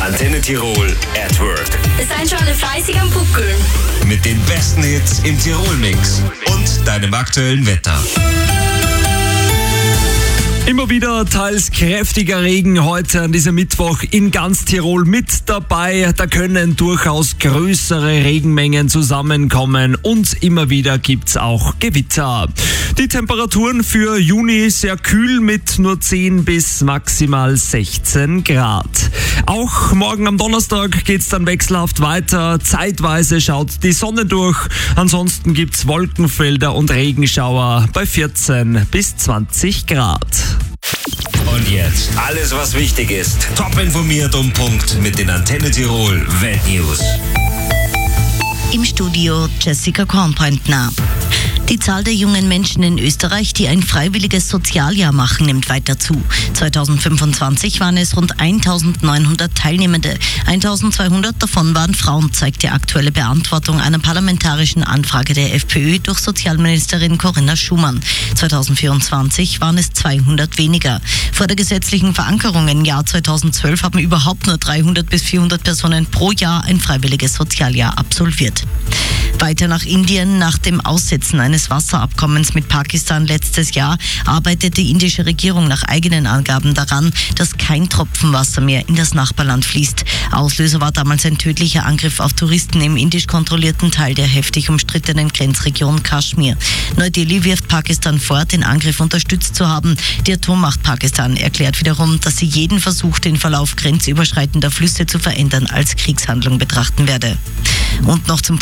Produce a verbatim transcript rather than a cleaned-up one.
Antenne Tirol at Work. Seid schon alle fleißig am Buckeln. Mit den besten Hits im Tirol-Mix und deinem aktuellen Wetter. Immer wieder teils kräftiger Regen heute an diesem Mittwoch in ganz Tirol mit dabei. Da können durchaus größere Regenmengen zusammenkommen und immer wieder gibt's auch Gewitter. Die Temperaturen für Juni sehr kühl mit nur zehn bis maximal sechzehn Grad. Auch morgen am Donnerstag geht's dann wechselhaft weiter. Zeitweise schaut die Sonne durch. Ansonsten gibt's Wolkenfelder und Regenschauer bei vierzehn bis zwanzig Grad. Und jetzt alles, was wichtig ist. Top informiert um Punkt mit den Antenne Tirol Weltnews. Im Studio Jessica Kornpointner. Die Zahl der jungen Menschen in Österreich, die ein freiwilliges Sozialjahr machen, nimmt weiter zu. zweitausendfünfundzwanzig waren es rund eintausendneunhundert Teilnehmende. eintausendzweihundert davon waren Frauen, zeigt die aktuelle Beantwortung einer parlamentarischen Anfrage der FPÖ durch Sozialministerin Corinna Schumann. zweitausendvierundzwanzig waren es zweihundert weniger. Vor der gesetzlichen Verankerung im Jahr zweitausendzwölf haben überhaupt nur dreihundert bis vierhundert Personen pro Jahr ein freiwilliges Sozialjahr absolviert. Weiter nach Indien. Nach dem Aussetzen eines Wasserabkommens mit Pakistan letztes Jahr arbeitet die indische Regierung nach eigenen Angaben daran, dass kein Tropfen Wasser mehr in das Nachbarland fließt. Auslöser war damals ein tödlicher Angriff auf Touristen im indisch kontrollierten Teil der heftig umstrittenen Grenzregion Kaschmir. Neu-Delhi wirft Pakistan vor, den Angriff unterstützt zu haben. Die Atommacht Pakistan erklärt wiederum, dass sie jeden Versuch, den Verlauf grenzüberschreitender Flüsse zu verändern, als Kriegshandlung betrachten werde. Und noch zum